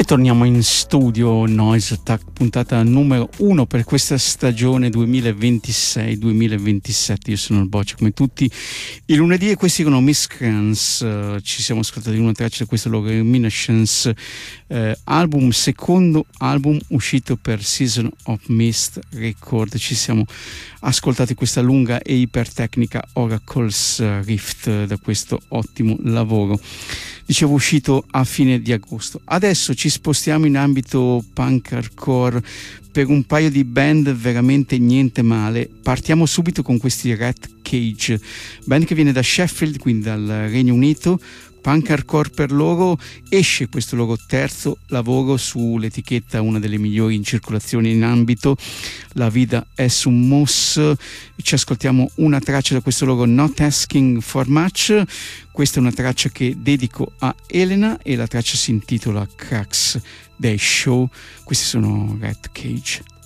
torniamo in studio Noise Attack, puntata numero 1 per questa stagione 2026-2027. Io sono il Boccia come tutti i lunedì e questi sono Miscreants. Ci siamo ascoltati una traccia di questo loro Reminiscence album, secondo album uscito per Season of Mist Record. Ci siamo ascoltati questa lunga e ipertecnica Oracle's Rift da questo ottimo lavoro, dicevo uscito a fine di agosto. Adesso ci spostiamo in ambito punk hardcore per un paio di band veramente niente male. Partiamo subito con questi Rat Cage, band che viene da Sheffield, quindi dal Regno Unito. Punk hardcore per loro, esce questo loro terzo lavoro sull'etichetta, una delle migliori in circolazione in ambito, La Vida es un Muss. Ci ascoltiamo una traccia da questo loro Not Asking for Much. Questa è una traccia che dedico a Elena e la traccia si intitola Cracks Day Show. Questi sono Rat Cage.